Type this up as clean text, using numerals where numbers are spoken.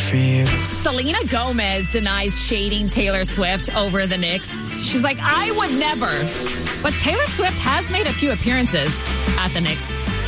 for you. Selena Gomez denies shading Taylor Swift over the Knicks. She's like, I would never. But Taylor Swift has made a few appearances at the Knicks.